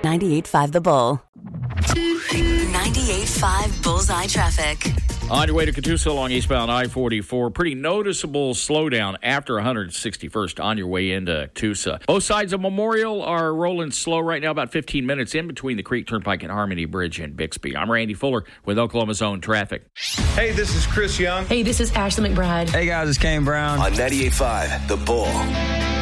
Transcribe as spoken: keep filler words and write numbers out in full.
ninety-eight point five The Bull. ninety-eight point five Bullseye Traffic. On your way to Catoosa along eastbound I forty-four, pretty noticeable slowdown after one hundred sixty-first on your way into Catoosa. Both sides of Memorial are rolling slow right now, about fifteen minutes in between the Creek Turnpike and Harmony Bridge in Bixby. I'm Randy Fuller with Oklahoma's Own Traffic. Hey, this is Chris Young. Hey, this is Ashley McBride. Hey, guys, it's Kane Brown. On ninety-eight point five The Bull.